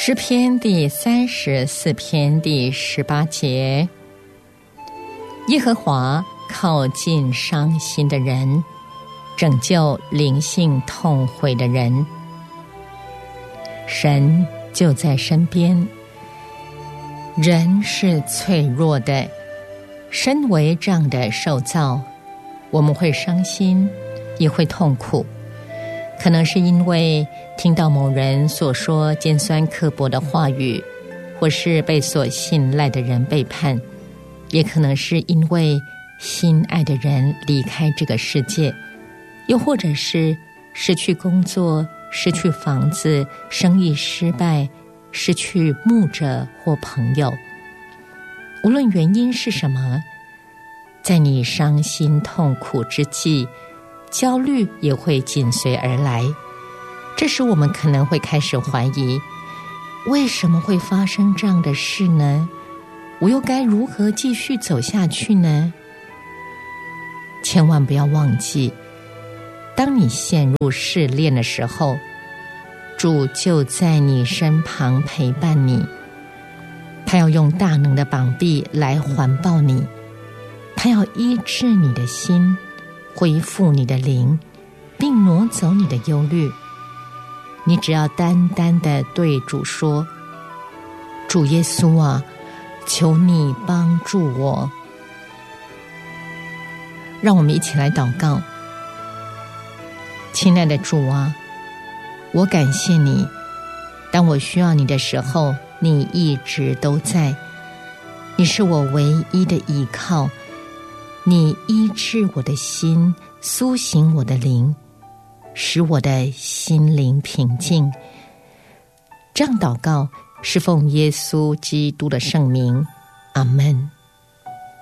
诗篇第34篇第18节，耶和华靠近伤心的人，拯救灵性痛悔的人。神就在身边。人是脆弱的，身为这样的受造，我们会伤心，也会痛苦。可能是因为听到某人所说尖酸刻薄的话语，或是被所信赖的人背叛，也可能是因为心爱的人离开这个世界，又或者是失去工作、失去房子、生意失败、失去牧者或朋友。无论原因是什么，在你伤心痛苦之际，焦虑也会紧随而来。这时我们可能会开始怀疑，为什么会发生这样的事呢？我又该如何继续走下去呢？千万不要忘记，当你陷入试炼的时候，主就在你身旁陪伴你，他要用大能的膀臂来环抱你，他要医治你的心，恢复你的灵，并挪走你的忧虑。你只要单单的对主说，主耶稣啊，求你帮助我。让我们一起来祷告。亲爱的主啊，我感谢你，当我需要你的时候，你一直都在，你是我唯一的依靠，你医治我的心，苏醒我的灵，使我的心灵平静。这样祷告是奉耶稣基督的圣名，阿们。